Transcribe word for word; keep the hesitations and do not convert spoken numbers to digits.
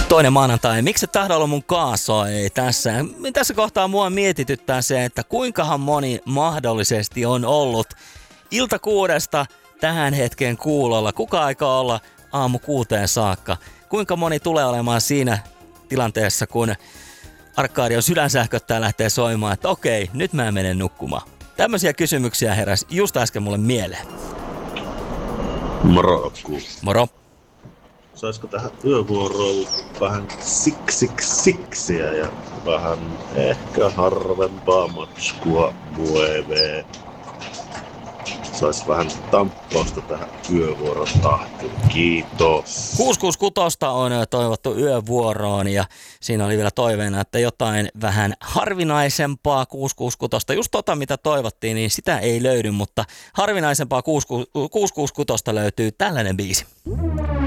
Toinen maanantai. Miksi et tahdo olla mun kaasoi tässä? Tässä kohtaa mua mietityttää se, että kuinkahan moni mahdollisesti on ollut ilta kuudesta tähän hetkeen kuulolla. Kuka aikaa olla aamu kuuteen saakka? Kuinka moni tulee olemaan siinä tilanteessa, kun Arkadion sydänsähköttää lähtee soimaan, että okei, nyt mä menen nukkumaan. Tämmöisiä kysymyksiä heräsi just äsken mulle mieleen. Moro, Okku. Moro. Saisiko tähän yövuoroon vähän siksiksiksiä ja vähän ehkä harvempaa matskua muevee? Sais vähän tamppausta tähän yövuoron tahtiin. Kiitos. kuusi kuusi kuusi on toivottu yövuoroon ja siinä oli vielä toiveena, että jotain vähän harvinaisempaa kuusi kuusi kuusi. Just tota mitä toivottiin, niin sitä ei löydy, mutta harvinaisempaa kuusi kuusi kuusi löytyy tällainen biisi.